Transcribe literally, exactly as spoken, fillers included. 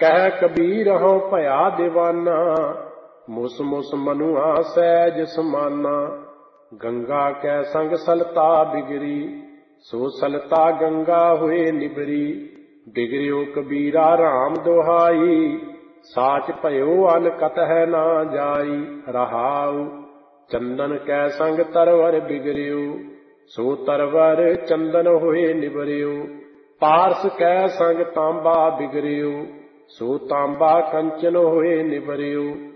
ਕਹਿ ਕਬੀਰ ਹਉ ਭਇਆ ਦੀਵਾਨਾ, ਮੁਸ ਮੁਸ ਮਨੁਆ ਸਹਿਜ ਸਮਾਨਾ। ਗੰਗਾ ਕੈ ਸੰਗ ਸਲਤਾ ਬਿਗਰੀ, ਸੋ ਸਲਤਾ ਗੰਗਾ ਹੋਏ ਨਿਬਰੀ। ਬਿਗੜਿਓ ਕਬੀਰਾ ਰਾਮ ਦੁਹਾਈ, ਸਾਚ ਭਇਓ ਅਨ ਕਤਹਿ ਨਾ ਜਾਈ। ਰਹਾਉ ਚੰਦਨ ਕੈ ਸੰਗ ਤਰਵਰ ਬਿਗੜਿਓ, ਸੋ ਤਰਵਰ ਚੰਦਨ ਹੋਏ ਨਿਬਰਿਓ। ਪਾਰਸ ਕੈ ਸੰਗ ਤਾਂਬਾ ਬਿਗੜਿਓ, ਸੋ ਤਾਂਬਾ ਕੰਚਨ ਹੋਏ ਨਿਬਰਿਓ।